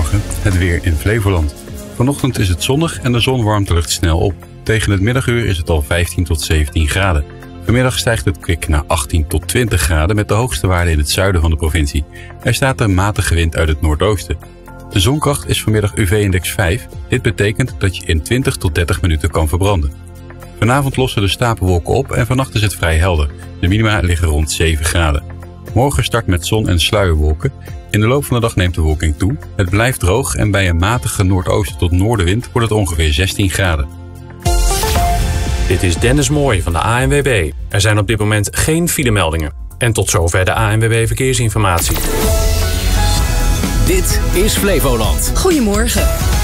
Goedemorgen, het weer in Flevoland. Vanochtend is het zonnig en de zon warmt de lucht snel op. Tegen het middaguur is het al 15 tot 17 graden. Vanmiddag stijgt het kwik naar 18 tot 20 graden met de hoogste waarde in het zuiden van de provincie. Er staat een matige wind uit het noordoosten. De zonkracht is vanmiddag UV-index 5. Dit betekent dat je in 20 tot 30 minuten kan verbranden. Vanavond lossen de stapelwolken op en vannacht is het vrij helder. De minima liggen rond 7 graden. Morgen start met zon en sluierwolken. In de loop van de dag neemt de wolking toe. Het blijft droog en bij een matige noordoosten tot noordenwind wordt het ongeveer 16 graden. Dit is Dennis Mooij van de ANWB. Er zijn op dit moment geen filemeldingen. En tot zover de ANWB Verkeersinformatie. Dit is Flevoland. Goedemorgen.